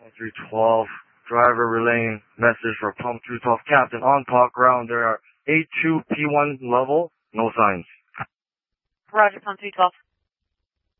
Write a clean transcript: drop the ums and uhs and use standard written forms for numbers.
312. Driver relaying message for pump 212. Captain, on park ground, there are A2 P1 level, no signs. Roger, pump 212.